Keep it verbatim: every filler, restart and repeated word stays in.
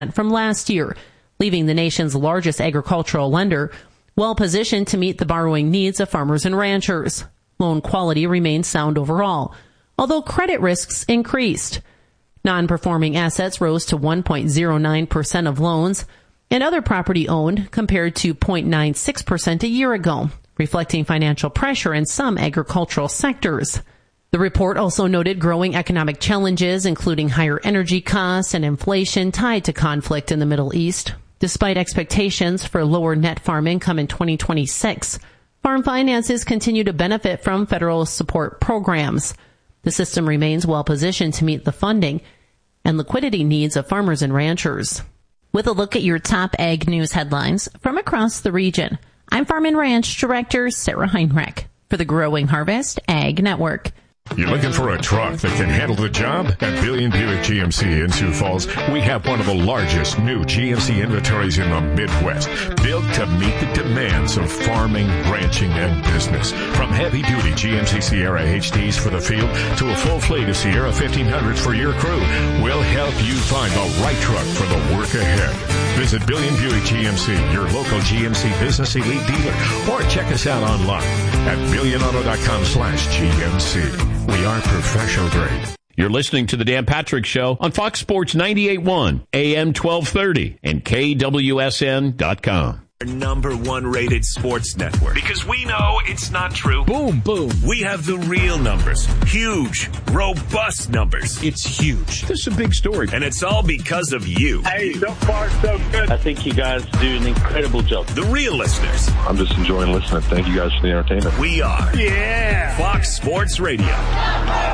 from last year, leaving the nation's largest agricultural lender well positioned to meet the borrowing needs of farmers and ranchers. Loan quality remained sound overall, although credit risks increased. Non-performing assets rose to one point zero nine percent of loans, and other property owned compared to zero point nine six percent a year ago, reflecting financial pressure in some agricultural sectors. The report also noted growing economic challenges, including higher energy costs and inflation tied to conflict in the Middle East. Despite expectations for lower net farm income in twenty twenty-six, farm finances continue to benefit from federal support programs. The system remains well positioned to meet the funding and liquidity needs of farmers and ranchers. With a look at your top ag news headlines from across the region, I'm Farm and Ranch Director Sarah Heinrich for the Growing Harvest Ag Network. You're looking for a truck that can handle the job? At Billion Buick G M C in Sioux Falls, we have one of the largest new G M C inventories in the Midwest, built to meet the demands of farming, ranching, and business. From heavy-duty G M C Sierra H Ds for the field to a full fleet of Sierra fifteen hundreds for your crew, we'll help you find the right truck for the work ahead. Visit Billion Buick G M C, your local G M C Business Elite dealer, or check us out online at billion auto dot com slash G M C. We are professional grade. You're listening to the Dan Patrick Show on Fox Sports ninety-eight point one, A M twelve thirty, and K W S N dot com. Number one rated sports network. Because we know it's not true. Boom, boom. We have the real numbers. Huge, robust numbers. It's huge. This is a big story. And it's all because of you. Hey, so far so good. I think you guys do an incredible job. The real listeners. I'm just enjoying listening. Thank you guys for the entertainment. We are. Yeah. Fox Sports Radio.